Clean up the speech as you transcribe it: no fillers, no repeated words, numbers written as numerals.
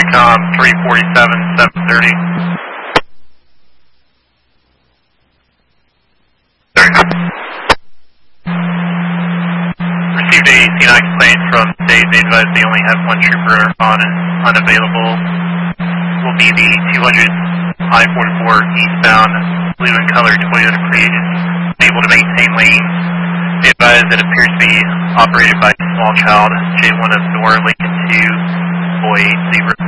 Intercom 347, 730. Received a C9 complaint from state. They advised they only have one trooper on and unavailable. Will be the 200 I-44 eastbound blue and colored Toyota Prius, able to maintain lanes. They advised it appears to be operated by a small child, J1 of Nor, Lincoln 2, boy 0.